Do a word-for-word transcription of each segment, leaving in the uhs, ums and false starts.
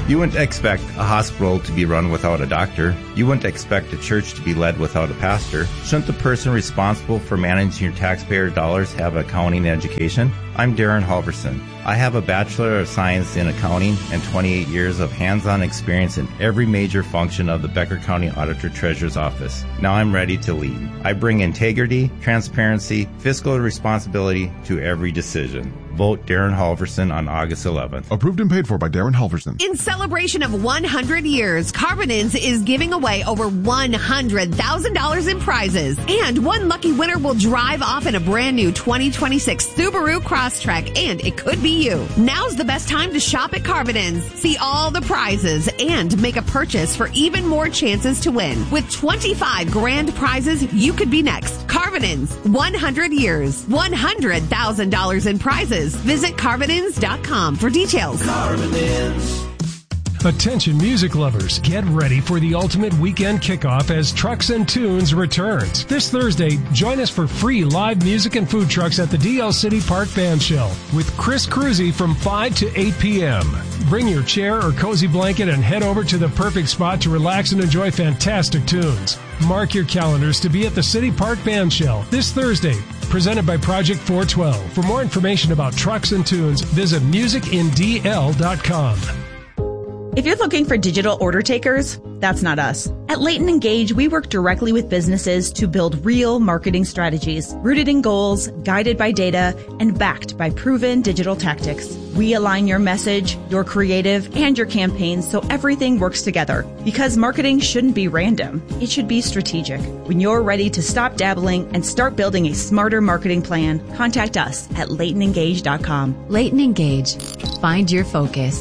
You wouldn't expect a hospital to be run without a doctor. You wouldn't expect a church to be led without a pastor. Shouldn't the person responsible for managing your taxpayer dollars have accounting education? I'm Darren Halverson. I have a Bachelor of Science in Accounting and twenty-eight years of hands-on experience in every major function of the Becker County Auditor Treasurer's Office. Now I'm ready to lead. I bring integrity, transparency, fiscal responsibility to every decision. Vote Darren Halverson on August eleventh. Approved and paid for by Darren Halverson. In celebration of one hundred years, Carbonins is giving away over one hundred thousand dollars in prizes. And one lucky winner will drive off in a brand new twenty twenty-six Subaru Crosstrek, and it could be you. Now's the best time to shop at Carbonins. See all the prizes and make a purchase for even more chances to win. With twenty-five grand prizes, you could be next. Carbonins, one hundred years, one hundred thousand dollars in prizes. Visit Carbonins dot com for details. Carbonins. Attention music lovers, get ready for the ultimate weekend kickoff as Trucks and Tunes returns. This Thursday, join us for free live music and food trucks at the D L City Park Band Shell with Chris Cruzy from five to eight p.m. Bring your chair or cozy blanket and head over to the perfect spot to relax and enjoy fantastic tunes. Mark your calendars to be at the City Park Band Shell this Thursday, presented by Project four twelve. For more information about Trucks and Tunes, visit music in d l dot com. If you're looking for digital order takers, that's not us. At Leighton Engage, we work directly with businesses to build real marketing strategies, rooted in goals, guided by data, and backed by proven digital tactics. We align your message, your creative, and your campaigns so everything works together. Because marketing shouldn't be random. It should be strategic. When you're ready to stop dabbling and start building a smarter marketing plan, contact us at leighton engage dot com. Leighton Engage. Find your focus.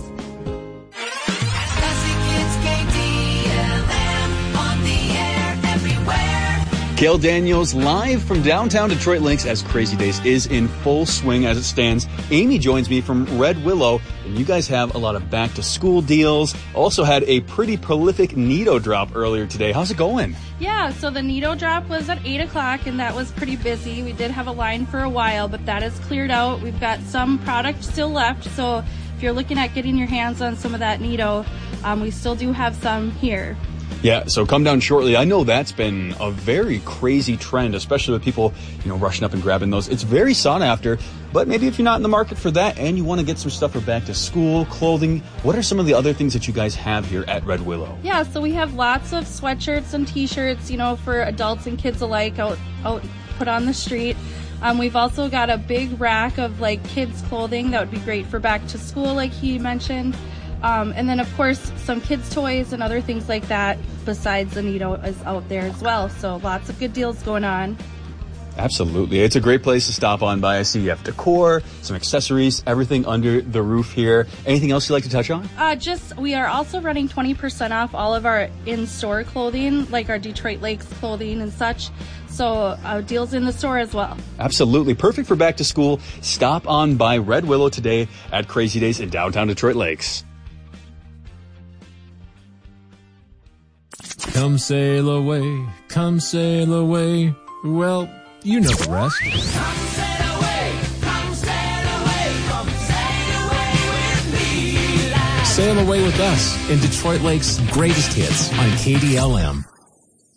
Gail Daniels live from downtown Detroit Links as Crazy Days is in full swing as it stands. Amy joins me from Red Willow, and you guys have a lot of back-to-school deals. Also had a pretty prolific Nido drop earlier today. How's it going? Yeah, so the Nido drop was at eight o'clock, and that was pretty busy. We did have a line for a while, but that is cleared out. We've got some product still left, so if you're looking at getting your hands on some of that Nido, um, we still do have some here. Yeah, so come down shortly. I know that's been a very crazy trend, especially with people, you know, rushing up and grabbing those. It's very sought after, but maybe if you're not in the market for that and you want to get some stuff for back to school, clothing, what are some of the other things that you guys have here at Red Willow? Yeah, so we have lots of sweatshirts and t-shirts, you know, for adults and kids alike out, out put on the street. Um, we've also got a big rack of like kids clothing that would be great for back to school, like he mentioned. Um, and then, of course, some kids' toys and other things like that besides the Nido is out there as well. So lots of good deals going on. Absolutely. It's a great place to stop on by. I see you have decor, some accessories, everything under the roof here. Anything else you'd like to touch on? Uh, just, we are also running twenty percent off all of our in-store clothing, like our Detroit Lakes clothing and such. So uh, deals in the store as well. Absolutely. Perfect for back to school. Stop on by Red Willow today at Crazy Days in downtown Detroit Lakes. Come sail away, come sail away. Well, you know the rest. Come sail away, come sail away, come sail away with me. Sail away with us in Detroit Lake's greatest hits on K D L M.